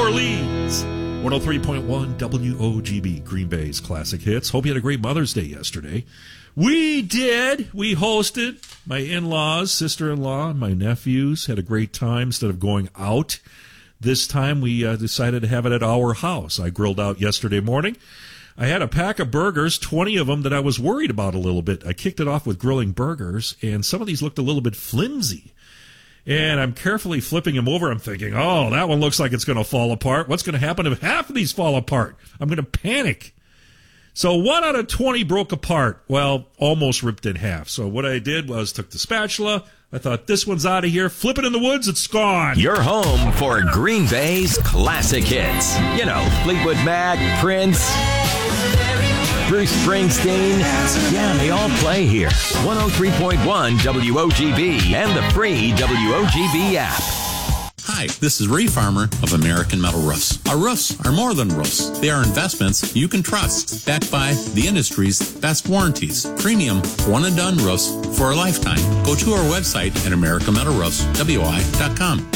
Orleans. 103.1 WOGB, Green Bay's Classic Hits. Hope you had a great Mother's Day yesterday. We did. We hosted. My in-laws, sister-in-law, and my nephews had a great time instead of going out. This time we decided to have it at our house. I grilled out yesterday morning. I had a pack of burgers, 20 of them, that I was worried about a little bit. I kicked it off with grilling burgers, and some of these looked a little bit flimsy. And I'm carefully flipping them over. I'm thinking, oh, that one looks like it's going to fall apart. What's going to happen if half of these fall apart? I'm going to panic. So 1 out of 20 broke apart. Well, almost ripped in half. So what I did was took the spatula. I thought, this one's out of here. Flip it in the woods. It's gone. Your home for Green Bay's Classic Hits. You know, Fleetwood Mac, Prince, Bruce Springsteen. Yeah, they all play here. 103.1 WOGB and the free WOGB app. Hi, this is Ray Farmer of American Metal Roofs. Our roofs are more than roofs. They are investments you can trust, backed by the industry's best warranties. Premium one-and-done roofs for a lifetime. Go to our website at americanmetalroofs.com.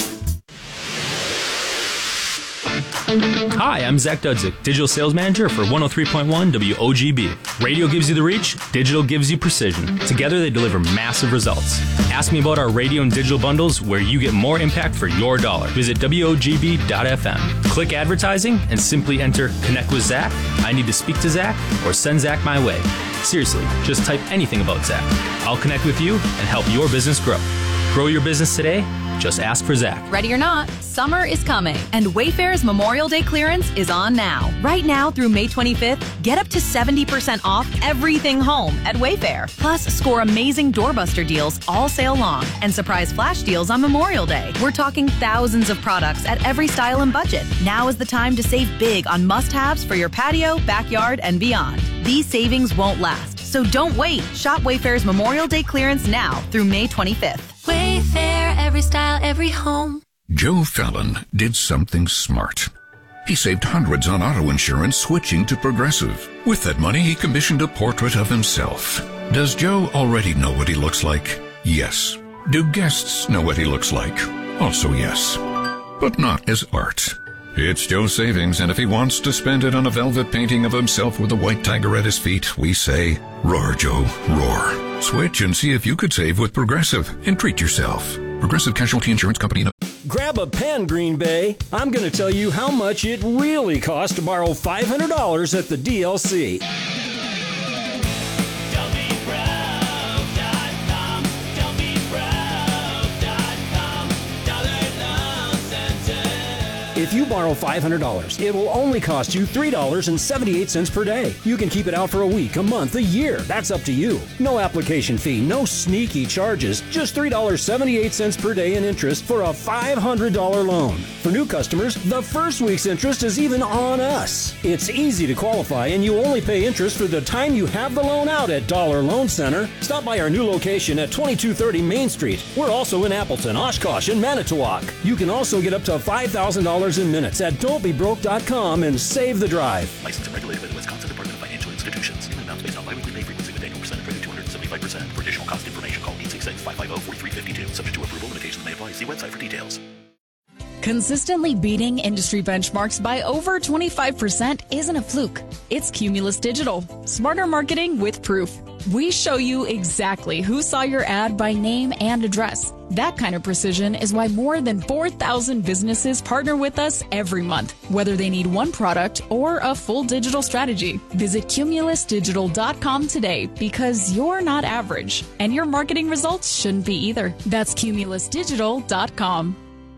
Hi, I'm Zach Dudzik, Digital Sales Manager for 103.1 WOGB. Radio gives you the reach, digital gives you precision. Together they deliver massive results. Ask me about our radio and digital bundles where you get more impact for your dollar. Visit WOGB.FM. Click advertising and simply enter Connect with Zach, I need to speak to Zach, or send Zach my way. Seriously, just type anything about Zach. I'll connect with you and help your business grow. Grow your business today. Just ask for Zach. Ready or not, summer is coming, and Wayfair's Memorial Day clearance is on now. Right now through May 25th, get up to 70% off everything home at Wayfair. Plus, score amazing doorbuster deals all sale long and surprise flash deals on Memorial Day. We're talking thousands of products at every style and budget. Now is the time to save big on must-haves for your patio, backyard, and beyond. These savings won't last, so don't wait. Shop Wayfair's Memorial Day clearance now through May 25th. Wayfair, every style, every home. Joe Fallon did something smart. He saved hundreds on auto insurance switching to Progressive. With that money, he commissioned a portrait of himself. Does Joe already know what he looks like? Yes. Do guests know what he looks like? Also yes. But not as art. It's Joe's savings, and if he wants to spend it on a velvet painting of himself with a white tiger at his feet, we say, roar, Joe, roar. Switch and see if you could save with Progressive and treat yourself. Progressive Casualty Insurance Company. Grab a pen, Green Bay. I'm going to tell you how much it really costs to borrow $500 at the DLC. If you borrow $500, it will only cost you $3.78 per day. You can keep it out for a week, a month, a year. That's up to you. No application fee, no sneaky charges, just $3.78 per day in interest for a $500 loan. For new customers, the first week's interest is even on us. It's easy to qualify, and you only pay interest for the time you have the loan out at Dollar Loan Center. Stop by our new location at 2230 Main Street. We're also in Appleton, Oshkosh, and Manitowoc. You can also get up to $5,000 in minutes at don'tbebroke.com and save the drive. Licensed and regulated by the Wisconsin Department of Financial Institutions. Payment amounts based on biweekly pay frequency with annual percentage rate of 275%. For additional cost information, call 866-550-4352. Subject to approval, limitations may apply. See website for details. Consistently beating industry benchmarks by over 25% isn't a fluke. It's Cumulus Digital. Smarter marketing with proof. We show you exactly who saw your ad by name and address. That kind of precision is why more than 4,000 businesses partner with us every month, whether they need one product or a full digital strategy. Visit cumulusdigital.com today because you're not average, and your marketing results shouldn't be either. That's cumulusdigital.com.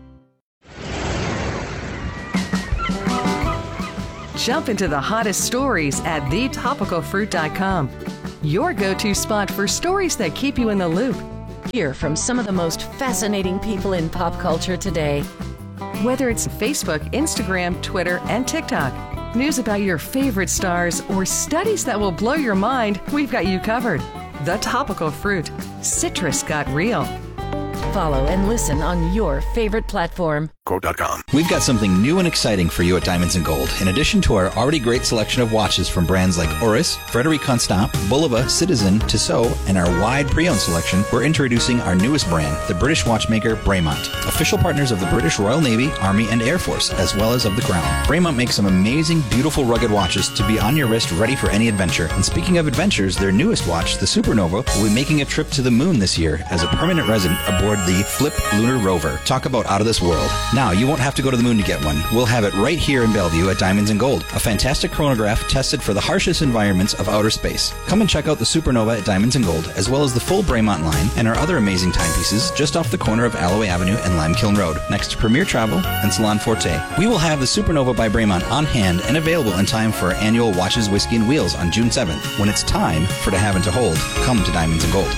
Jump into the hottest stories at thetopicalfruit.com. Your go-to spot for stories that keep you in the loop. Hear from some of the most fascinating people in pop culture today. Whether it's Facebook, Instagram, Twitter, and TikTok, news about your favorite stars, or studies that will blow your mind, we've got you covered. The Topical Fruit. Citrus got real. follow and listen on your favorite platform. Quote.com. We've got something new and exciting for you at Diamonds and Gold. In addition to our already great selection of watches from brands like Oris, Frederic Constant, Bulova, Citizen, Tissot, and our wide pre-owned selection, we're introducing our newest brand, the British watchmaker Bremont, official partners of the British Royal Navy, Army, and Air Force, as well as of the Crown. Bremont makes some amazing, beautiful, rugged watches to be on your wrist ready for any adventure. And speaking of adventures, their newest watch, the Supernova, will be making a trip to the moon this year as a permanent resident aboard the Flip Lunar Rover. Talk about out of this world. Now, you won't have to go to the moon to get one. We'll have it right here in Bellevue at Diamonds and Gold, a fantastic chronograph tested for the harshest environments of outer space. Come and check out the Supernova at Diamonds and Gold, as well as the full Bremont line and our other amazing timepieces just off the corner of Alloway Avenue and Limekiln Road, next to Premier Travel and Salon Forte. We will have the Supernova by Bremont on hand and available in time for our annual Watches, Whiskey, and Wheels on June 7th. When it's time for to have and to hold, come to Diamonds and Gold.